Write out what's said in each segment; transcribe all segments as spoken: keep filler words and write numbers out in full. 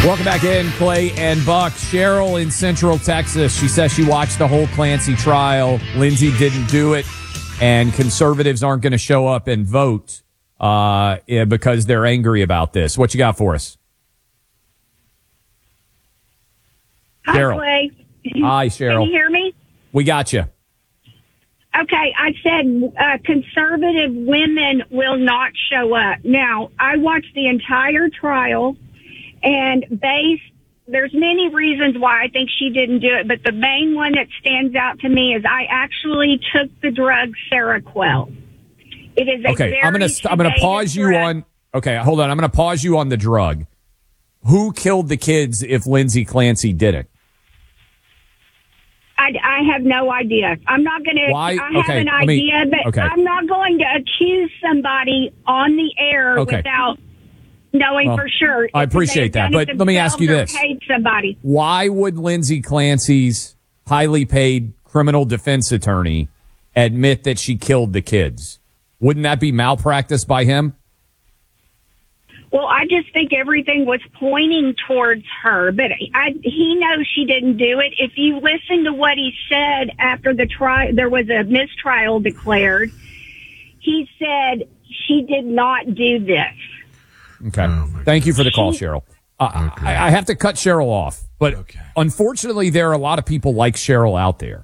Welcome back in, Clay and Buck. Cheryl in Central Texas. She says she watched the whole Clancy trial. Lindsay didn't do it, and conservatives aren't going to show up and vote uh, yeah, because they're angry about this. What you got for us? Hi, Cheryl. Clay. Hi, Cheryl. Can you hear me? We got you. Okay, I said uh, conservative women will not show up. Now, I watched the entire trial, and based, there's many reasons why I think she didn't do it, but the main one that stands out to me is I actually took the drug Seroquel. It is a okay. very I'm gonna I'm gonna pause you drug. on. Okay, hold on. I'm gonna pause you on the drug. Who killed the kids if Lindsay Clancy did it? I, I have no idea. I'm not going to. Why? I Okay, have an let me- idea, but okay. I'm not going to accuse somebody on the air Okay. without knowing Well, for sure. I if appreciate they've that, done it but let me ask you themselves this. or paid somebody. Why would Lindsay Clancy's highly paid criminal defense attorney admit that she killed the kids? Wouldn't that be malpractice by him? Well, I just think everything was pointing towards her, but I, he knows she didn't do it. If you listen to what he said after the trial, there was a mistrial declared. He said she did not do this. Okay. Oh, Thank you for the call, Cheryl. Uh, Okay. I, I have to cut Cheryl off, but Okay. unfortunately, there are a lot of people like Cheryl out there.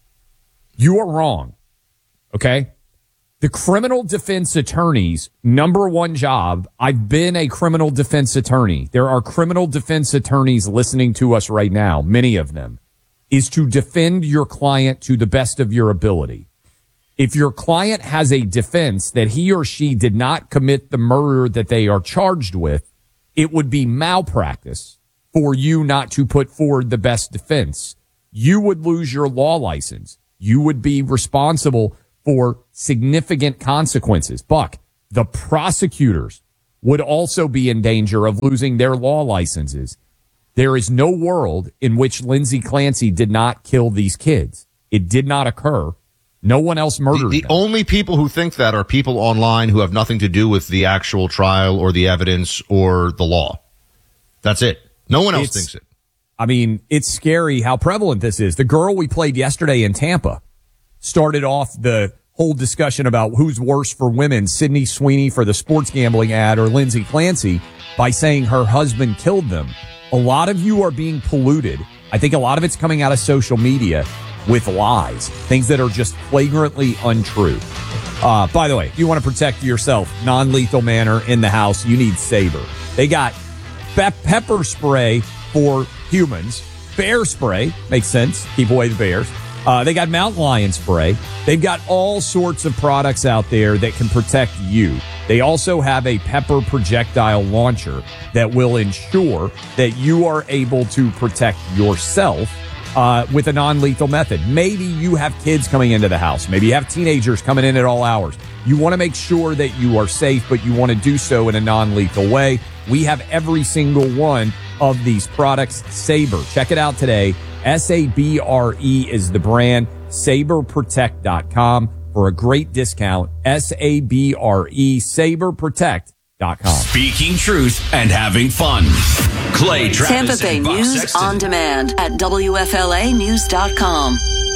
You are wrong. Okay? The criminal defense attorney's number one job, I've been a criminal defense attorney. There are criminal defense attorneys listening to us right now, many of them, is to defend your client to the best of your ability. If your client has a defense that he or she did not commit the murder that they are charged with, it would be malpractice for you not to put forward the best defense. You would lose your law license. You would be responsible for significant consequences. Buck, the prosecutors would also be in danger of losing their law licenses. There is no world in which Lindsay Clancy did not kill these kids. It did not occur. No one else murdered The, the them. only people who think that are people online who have nothing to do with the actual trial or the evidence or the law. That's it. No one else It's- thinks it. I mean, it's scary how prevalent this is. The girl we played yesterday in Tampa started off the whole discussion about who's worse for women, Sydney Sweeney for the sports gambling ad or Lindsay Clancy, by saying her husband killed them. A lot of you are being polluted. I think a lot of it's coming out of social media with lies, things that are just flagrantly untrue. Uh, by the way, if you want to protect yourself, non-lethal manner in the house, you need Sabre. They got pe- pepper spray for humans, bear spray, makes sense, keep away the bears. Uh, they got mountain lion spray. They've got all sorts of products out there that can protect you. They also have a pepper projectile launcher that will ensure that you are able to protect yourself uh, with a non-lethal method. Maybe you have kids coming into the house. Maybe you have teenagers coming in at all hours. You want to make sure that you are safe, but you want to do so in a non-lethal way. We have every single one of these products. Sabre. Check it out today. S A B R E is the brand. Sabre Protect dot com for a great discount. S A B R E, Sabre Protect dot com. Speaking truth and having fun. Clay Travis Tampa Bay and Buck News Sexton. on demand at W F L A news dot com.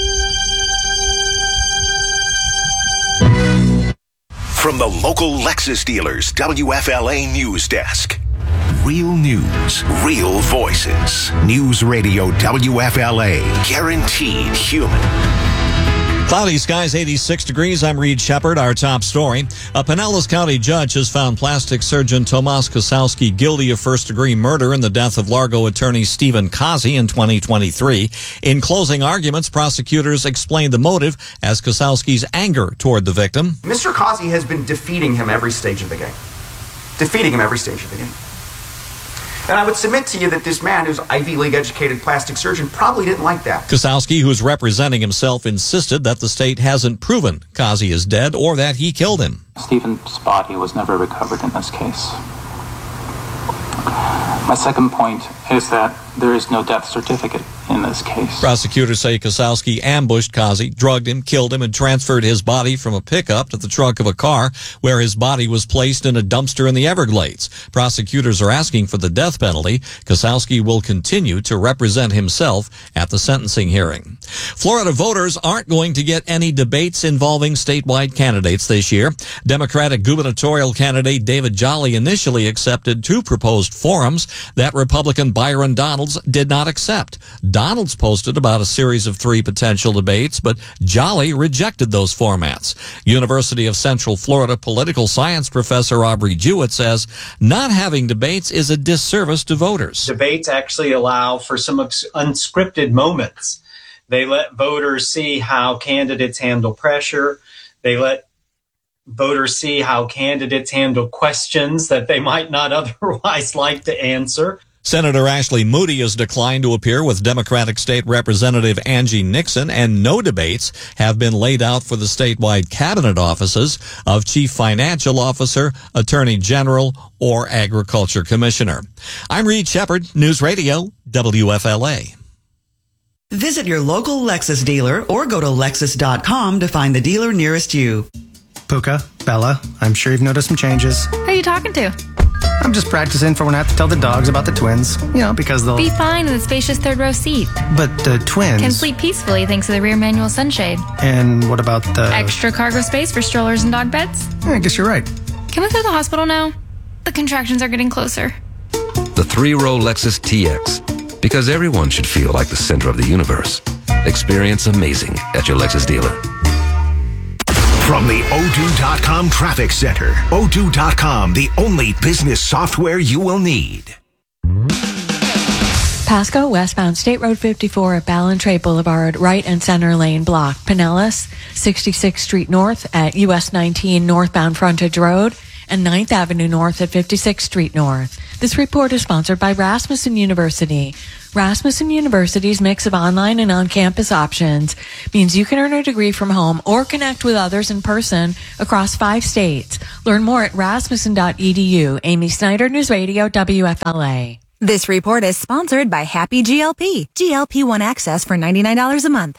From the local Lexus dealers, W F L A News Desk. Real news, real voices. News Radio W F L A. Guaranteed human. Cloudy skies, eighty-six degrees. I'm Reed Shepard. Our top story. A Pinellas County judge has found plastic surgeon Tomas Kosowski guilty of first-degree murder in the death of Largo attorney Stephen Kazi in twenty twenty-three. In closing arguments, prosecutors explained the motive as Kosowski's anger toward the victim. Mister Kazi has been defeating him every stage of the game. Defeating him every stage of the game. And I would submit to you that this man, who's Ivy League educated plastic surgeon, probably didn't like that. Kosowski, who is representing himself, insisted that the state hasn't proven Kazi is dead or that he killed him. Stephen's body was never recovered in this case. My second point is that there is no death certificate in this case. Prosecutors say Kosowski ambushed Kazi, drugged him, killed him, and transferred his body from a pickup to the trunk of a car where his body was placed in a dumpster in the Everglades. Prosecutors are asking for the death penalty. Kosowski will continue to represent himself at the sentencing hearing. Florida voters aren't going to get any debates involving statewide candidates this year. Democratic gubernatorial candidate David Jolly initially accepted two proposed forums that Republican Byron Donalds did not accept. Donalds posted about a series of three potential debates, but Jolly rejected those formats. University of Central Florida political science professor Aubrey Jewett says not having debates is a disservice to voters. Debates actually allow for some unscripted moments. They let voters see how candidates handle pressure. They let voters see how candidates handle questions that they might not otherwise like to answer. Senator Ashley Moody has declined to appear with Democratic State Representative Angie Nixon, and no debates have been laid out for the statewide cabinet offices of Chief Financial Officer, Attorney General, or Agriculture Commissioner. I'm Reed Shepard, News Radio, W F L A. Visit your local Lexus dealer or go to Lexus dot com to find the dealer nearest you. Puka, Bella, I'm sure you've noticed some changes. Who are you talking to? I'm just practicing for when I have to tell the dogs about the twins. You know, because they'll... Be fine in the spacious third row seat. But the twins... Can sleep peacefully thanks to the rear manual sunshade. And what about the... Extra cargo space for strollers and dog beds? Yeah, I guess you're right. Can we go to the hospital now? The contractions are getting closer. The three-row Lexus T X. Because everyone should feel like the center of the universe. Experience amazing at your Lexus dealer. From the Odoo dot com Traffic Center, Odoo dot com, the only business software you will need. Pasco, westbound State Road fifty-four at Ballantrae Boulevard, right and center lane blocked. Pinellas, sixty-sixth Street North at U S nineteen northbound Frontage Road, and ninth Avenue North at fifty-sixth Street North. This report is sponsored by Rasmussen University. Rasmussen University's mix of online and on-campus options means you can earn a degree from home or connect with others in person across five states. Learn more at rasmussen dot e d u. Amy Snyder, News Radio, W F L A. This report is sponsored by Happy G L P. G L P one access for ninety-nine dollars a month.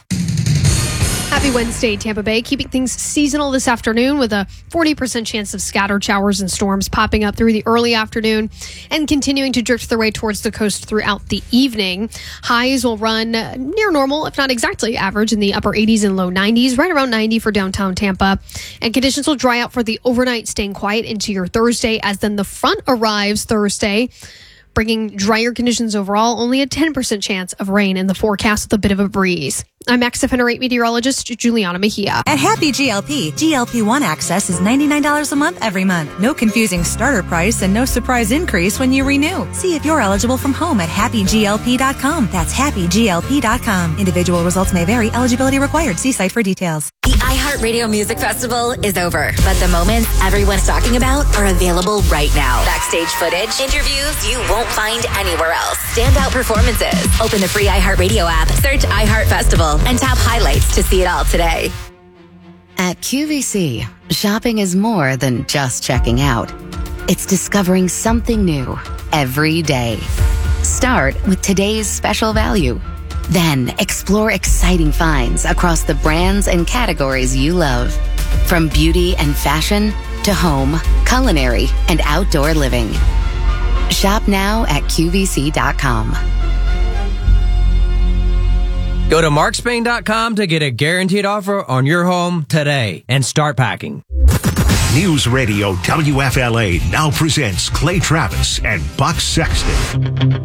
Happy Wednesday, Tampa Bay. Keeping things seasonal this afternoon with a forty percent chance of scattered showers and storms popping up through the early afternoon and continuing to drift their way towards the coast throughout the evening. Highs will run near normal, if not exactly average, in the upper eighties and low nineties, right around ninety for downtown Tampa. And conditions will dry out for the overnight, staying quiet into your Thursday, as then the front arrives Thursday, bringing drier conditions overall. Only a ten percent chance of rain in the forecast with a bit of a breeze. I'm X F N R eight meteorologist Juliana Mejia. At Happy G L P, G L P one access is ninety-nine dollars a month every month. No confusing starter price and no surprise increase when you renew. See if you're eligible from home at happy g l p dot com. That's happy g l p dot com. Individual results may vary. Eligibility required. See site for details. The iHeartRadio Music Festival is over, but the moments everyone's talking about are available right now. Backstage footage, interviews you won't find anywhere else. Standout performances. Open the free iHeartRadio app, search iHeart Festival, and tap highlights to see it all today. At Q V C, shopping is more than just checking out. It's discovering something new every day. Start with today's special value. Then explore exciting finds across the brands and categories you love. From beauty and fashion to home, culinary, and outdoor living. Shop now at Q V C dot com. Go to mark spain dot com to get a guaranteed offer on your home today and start packing. News Radio W F L A now presents Clay Travis and Buck Sexton.